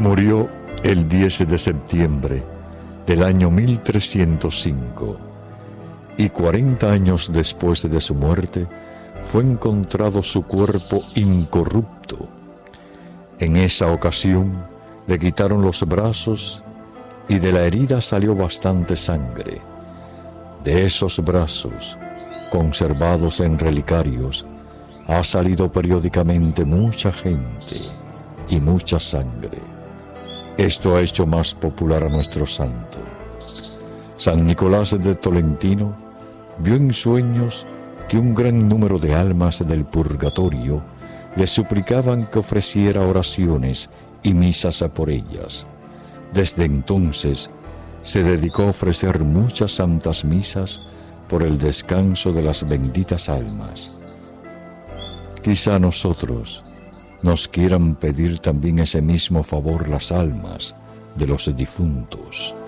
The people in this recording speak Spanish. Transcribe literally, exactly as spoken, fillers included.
Murió el diez de septiembre del año mil trescientos cinco y cuarenta años después de su muerte fue encontrado su cuerpo incorrupto. En esa ocasión le quitaron los brazos y de la herida salió bastante sangre. De esos brazos, conservados en relicarios, ha salido periódicamente mucha gente y mucha sangre. Esto ha hecho más popular a nuestro santo. San Nicolás de Tolentino vio en sueños que un gran número de almas del purgatorio le suplicaban que ofreciera oraciones y misas por ellas. Desde entonces se dedicó a ofrecer muchas santas misas por el descanso de las benditas almas. Quizá nosotros nos quieran pedir también ese mismo favor las almas de los difuntos.